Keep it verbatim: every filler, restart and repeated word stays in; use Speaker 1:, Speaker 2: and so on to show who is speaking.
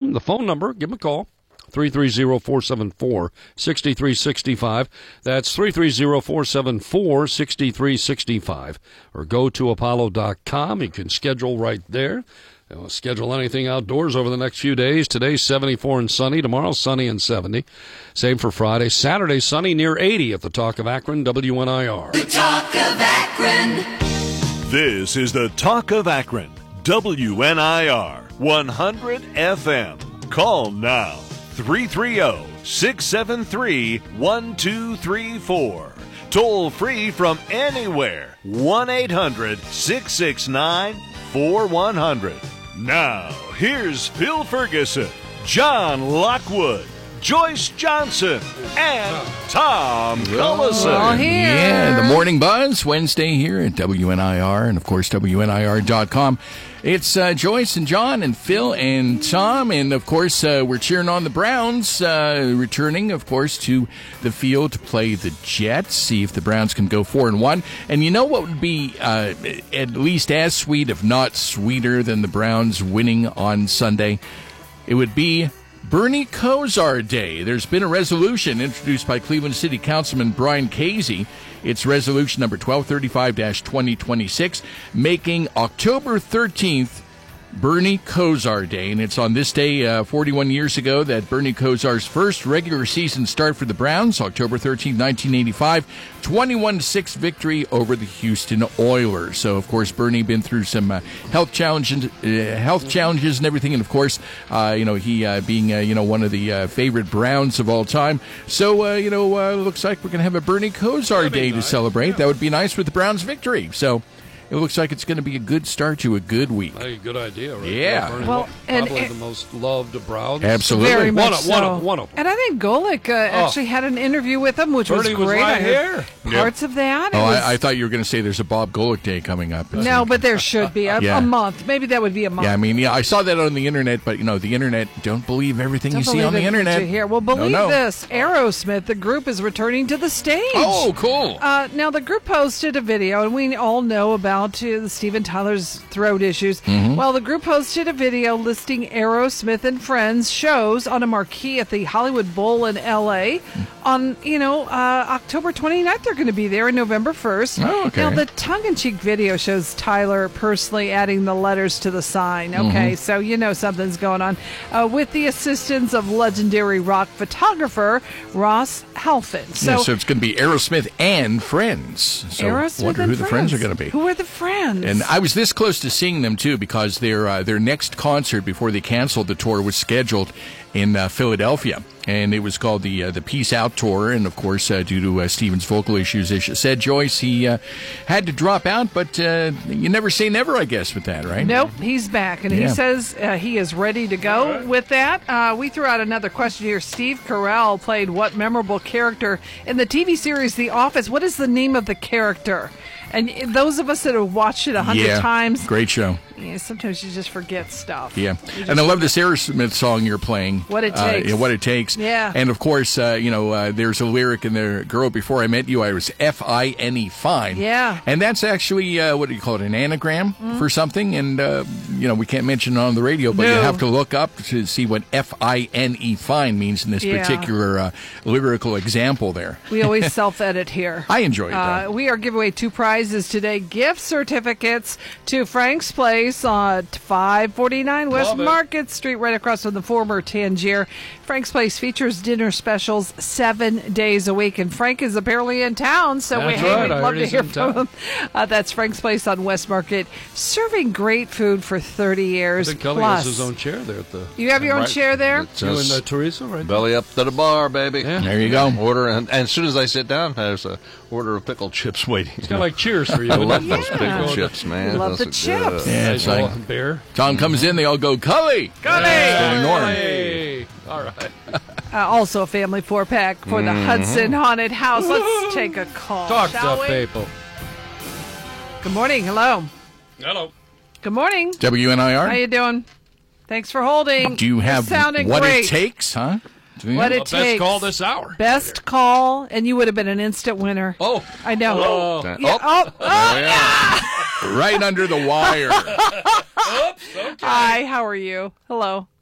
Speaker 1: com. The phone number, give them a call. three three zero, four seven four, six three six five. That's three three zero, four seven four, six three six five. Or go to apollo dot com. You can schedule right there. We'll schedule anything outdoors over the next few days. Today's seventy-four and sunny. Tomorrow, sunny and seventy. Same for Friday. Saturday, sunny near eighty at the Talk of Akron, W N I R.
Speaker 2: The Talk of Akron.
Speaker 3: This is the Talk of Akron, W N I R, one hundred F M. Call now, three three zero, six seven three, one two three four. Toll free from anywhere, one eight hundred, six six nine, four one zero zero. Now, here's Phil Ferguson, John Lockwood, Joyce Johnson, and Tom Collison.
Speaker 4: Well, yeah, the Morning Buzz, Wednesday here at W N I R and, of course, W N I R dot com. It's uh, Joyce and John and Phil and Tom, and, of course, uh, we're cheering on the Browns, uh, returning, of course, to the field to play the Jets, see if the Browns can go four and one. And you know what would be uh, at least as sweet, if not sweeter, than the Browns winning on Sunday? It would be Bernie Kosar Day. There's been a resolution introduced by Cleveland City Councilman Brian Casey. It's resolution number twelve thirty-five dash twenty twenty-six, making October thirteenth Bernie Kosar Day. And it's on this day uh, forty-one years ago that Bernie Kosar's first regular season start for the Browns, October thirteenth, nineteen eighty-five, twenty-one to six victory over the Houston Oilers. So, of course, Bernie been through some uh, health challenges, uh, health challenges and everything. And, of course, uh, you know, he uh, being, uh, you know, one of the uh, favorite Browns of all time. So, uh, you know, uh, looks like we're going to have a Bernie Kosar Day nice. to celebrate. Yeah. That would be nice with the Browns' victory. So, it looks like it's going to be a good start to a good week.
Speaker 1: Hey, good idea, right?
Speaker 4: Yeah.
Speaker 1: Bernie,
Speaker 5: well, and,
Speaker 1: probably
Speaker 5: and,
Speaker 1: the most loved Browns.
Speaker 4: Absolutely.
Speaker 5: Very much
Speaker 1: one, of,
Speaker 5: so.
Speaker 1: one, of, one of them.
Speaker 5: And I think Golick uh,
Speaker 1: oh.
Speaker 5: actually had an interview with him, which
Speaker 1: Bernie
Speaker 5: was great.
Speaker 1: was right
Speaker 5: I heard
Speaker 1: here.
Speaker 5: Parts
Speaker 4: yep.
Speaker 5: of that.
Speaker 4: Oh,
Speaker 5: was,
Speaker 4: I, I thought you were going to say there's a Bob Golick Day coming up.
Speaker 5: No, but there should be. A,
Speaker 4: yeah.
Speaker 5: a month. Maybe that would be a month.
Speaker 4: Yeah, I mean, yeah, I saw that on the internet, but, you know, the internet, don't believe everything
Speaker 5: Don't
Speaker 4: you see on the internet.
Speaker 5: You hear. Well, believe
Speaker 4: no, no.
Speaker 5: this. Aerosmith, the group, is returning to the stage.
Speaker 4: Oh, cool.
Speaker 5: Uh, now, the group posted a video, and we all know about uh, Steven Tyler's throat issues.
Speaker 4: Mm-hmm.
Speaker 5: Well, the group posted a video listing Aerosmith and Friends shows on a marquee at the Hollywood Bowl in L A on, you know, uh, October twenty-ninth. They're going to be there, and November first.
Speaker 4: Oh, okay.
Speaker 5: Now, the tongue-in-cheek video shows Tyler personally adding the letters to the sign. Okay,
Speaker 4: Mm-hmm.
Speaker 5: so you know something's going on. Uh, with the assistance of legendary rock photographer Ross Halfin. So,
Speaker 4: yeah, so it's going to be Aerosmith and Friends. So
Speaker 5: Aerosmith
Speaker 4: I wonder
Speaker 5: and
Speaker 4: who the friends are going to be.
Speaker 5: Who are the friends?
Speaker 4: And I was this close to seeing them, too, because their uh, their next concert before they canceled the tour was scheduled in uh, Philadelphia. And it was called the uh, the Peace Out Tour. And, of course, uh, due to uh, Steven's vocal issues, as you said, Joyce, he uh, had to drop out. But uh, you never say never, I guess, with that, right?
Speaker 5: Nope, he's back. And
Speaker 4: Yeah.
Speaker 5: he says uh, he is ready to go
Speaker 1: right.
Speaker 5: with that. Uh, we threw out another question here. Steve Carell played what memorable character in the T V series The Office? What is the name of the character? And those of us that have watched it a hundred
Speaker 4: yeah,
Speaker 5: times,
Speaker 4: great show.
Speaker 5: yeah, sometimes you just forget stuff.
Speaker 4: Yeah,
Speaker 5: You just
Speaker 4: and I love this Aerosmith song you're playing.
Speaker 5: What It
Speaker 4: Uh,
Speaker 5: Takes.
Speaker 4: yeah, What It Takes.
Speaker 5: Yeah.
Speaker 4: And, of course, uh, you know, uh, there's a lyric in there, Girl, Before I Met You, I was F I N E, fine.
Speaker 5: Yeah.
Speaker 4: And that's actually, uh, what do you call it, an anagram
Speaker 5: Mm-hmm.
Speaker 4: for something. And, uh, you know, we can't mention it on the radio, but you
Speaker 5: No.
Speaker 4: have to look up to see what F I N E, fine means in this
Speaker 5: Yeah.
Speaker 4: particular uh, lyrical example there.
Speaker 5: We always self-edit here.
Speaker 4: I enjoy it,
Speaker 5: Uh,
Speaker 4: though.
Speaker 5: we are giving away two prizes today. Gift certificates to Frank's Place on five forty-nine West
Speaker 1: Love it.
Speaker 5: Market Street, right across from the former Tangier. Frank's Place features dinner specials seven days a week, and Frank is apparently in town, so we,
Speaker 1: That's
Speaker 5: hey,
Speaker 1: right.
Speaker 5: we'd
Speaker 1: I
Speaker 5: love
Speaker 1: heard
Speaker 5: to
Speaker 1: he's
Speaker 5: hear
Speaker 1: in
Speaker 5: from
Speaker 1: town.
Speaker 5: him. Uh, that's Frank's Place on West Market, serving great food for thirty
Speaker 1: I
Speaker 5: years.
Speaker 1: think Kelly
Speaker 5: plus.
Speaker 1: has his own chair there at the.
Speaker 5: You have your own
Speaker 6: Right.
Speaker 5: chair there?
Speaker 6: It
Speaker 1: You and
Speaker 6: says
Speaker 1: uh, Teresa, right?
Speaker 6: belly up to the bar, baby.
Speaker 1: Yeah.
Speaker 4: There you go.
Speaker 6: Order, and, and as soon as I sit down, there's a order of pickled chips waiting.
Speaker 1: It's kind of like Cheers for you.
Speaker 6: I
Speaker 1: isn't
Speaker 6: love
Speaker 1: it?
Speaker 6: those
Speaker 5: Yeah.
Speaker 6: pickled chips, man.
Speaker 5: Love
Speaker 6: Those
Speaker 5: the
Speaker 6: are
Speaker 5: chips.
Speaker 6: good.
Speaker 4: Yeah,
Speaker 1: Nice
Speaker 4: it's like
Speaker 1: little bear.
Speaker 4: Tom comes in, they all go, Cully!
Speaker 5: Cully!
Speaker 4: Stand norm.
Speaker 1: Hey. All right.
Speaker 5: Uh, also a family four-pack for the Hudson Haunted House. Let's take a call,
Speaker 1: Talk
Speaker 5: shall
Speaker 1: to
Speaker 5: we?
Speaker 1: people.
Speaker 5: Good morning. Hello.
Speaker 1: Hello.
Speaker 5: Good morning.
Speaker 4: W N I R?
Speaker 5: How you doing? Thanks for holding.
Speaker 4: Do you
Speaker 5: You're
Speaker 4: have
Speaker 5: sounding
Speaker 4: what
Speaker 5: great.
Speaker 4: it takes, huh? Do you
Speaker 5: What
Speaker 4: have-
Speaker 5: it
Speaker 1: Well, best
Speaker 5: takes.
Speaker 1: call this hour.
Speaker 5: Best call, and you would have been an instant winner.
Speaker 1: Oh.
Speaker 5: I know.
Speaker 1: Oh.
Speaker 5: Yeah, oh, oh,
Speaker 6: yeah.
Speaker 4: right under the wire.
Speaker 1: Oops. Okay.
Speaker 5: Hi, how are you? Hello.